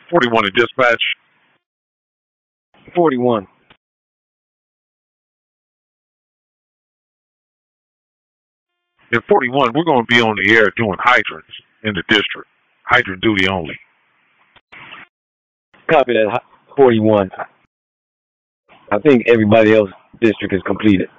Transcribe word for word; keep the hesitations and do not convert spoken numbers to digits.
forty-one in dispatch. forty-one. In forty-one, we're going to be on the air doing hydrants in the district. Hydrant duty only. Copy that. forty-one. I think everybody else district is completed.